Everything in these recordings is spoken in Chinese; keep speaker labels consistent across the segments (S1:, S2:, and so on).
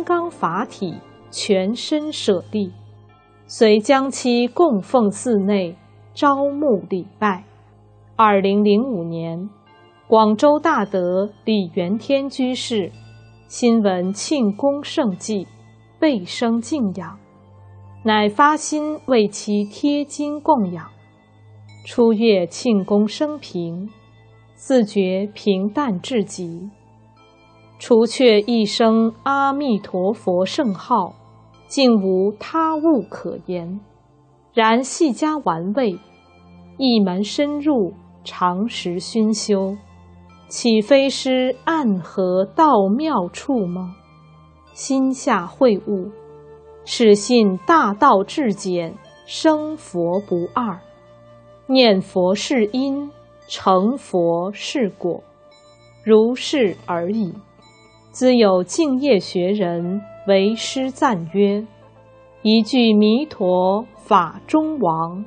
S1: 刚法体，全身舍利，遂将其供奉寺内，招募礼拜。2005年，广州大德李元天居士新闻庆功盛祭，倍生敬仰，乃发心为其贴金供养。初阅庆功生平，自觉平淡至极，除却一声阿弥陀佛圣号，竟无他物可言。然细加玩味，一门深入，常时熏修，岂非是暗合道妙处吗？心下会悟，始信大道至简，生佛不二。念佛是因，成佛是果，如是而已。兹有净业学人为师赞曰：一句弥陀法中王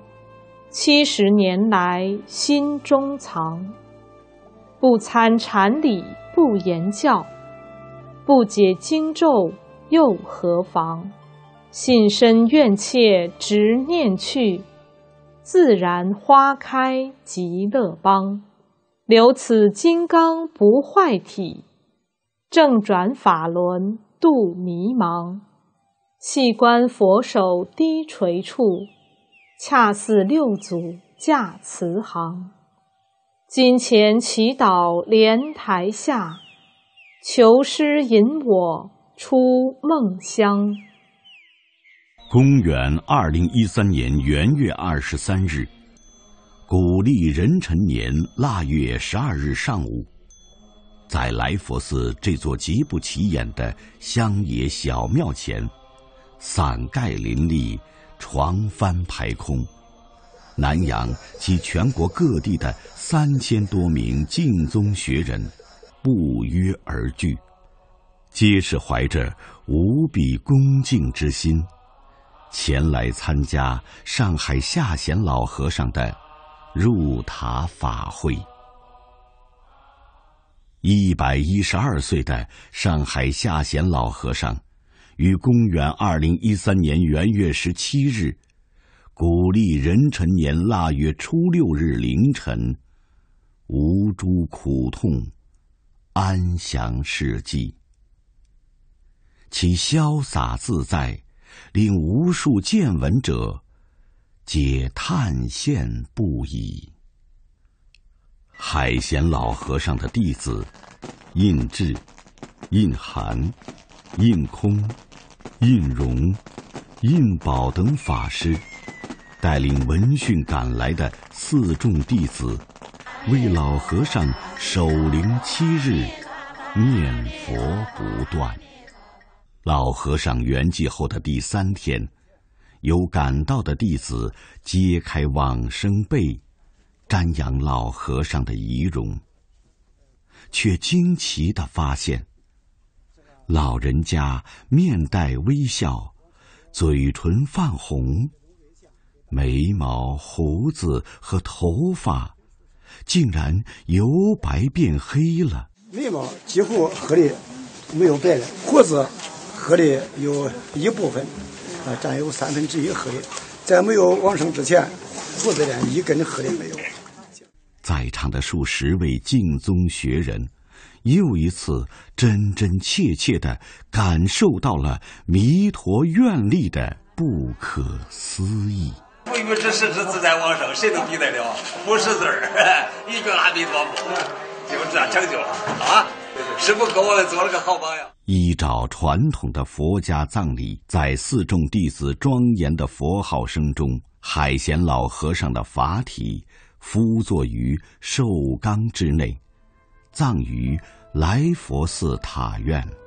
S1: ，70年来心中藏。不参禅理不言教，不解经咒又何妨？信身愿切执念去，自然花开极乐邦。留此金刚不坏体，正转法轮度迷茫。细观佛手低垂处，恰似六祖驾慈航。金钱祈祷莲台下，求师引我出梦乡。
S2: 公元2013年元月23日，古历壬辰年腊月12日上午，在来佛寺这座极不起眼的乡野小庙前，伞盖林立，床幡排空，南洋及全国各地的3000多名净宗学人不约而聚，皆是怀着无比恭敬之心，前来参加上海下贤老和尚的入塔法会。112岁的上海下贤老和尚，于公元2013年元月17日，古历壬辰年腊月初6日凌晨，无诸苦痛，安详逝迹。其潇洒自在，令无数见闻者皆叹羡不已。海贤老和尚的弟子印智、印涵、印空、印容、印宝等法师，带领闻讯赶来的4众弟子，为老和尚守灵7日，念佛不断。老和尚圆寂后的第3天，有赶到的弟子揭开往生被，瞻仰老和尚的遗容，却惊奇地发现，老人家面带微笑，嘴唇泛红，眉毛、胡子和头发竟然由白变黑了。
S3: 眉毛几乎黑的没有白了，胡子黑的有一部分，占有1/3黑的。在没有往生之前，胡子连一根黑的没有。
S2: 在场的数十位净宗学人，又一次真真切切地感受到了弥陀愿力的不可思议。
S4: 不与之实之自在往生，谁能比得了？不识字儿，一个阿弥陀佛，就这样成就了啊！师父给我们做了个好榜样。
S2: 依照传统的佛家葬礼，在4众弟子庄严的佛号声中，海贤老和尚的法体敷坐于寿缸之内，葬于来佛寺塔院。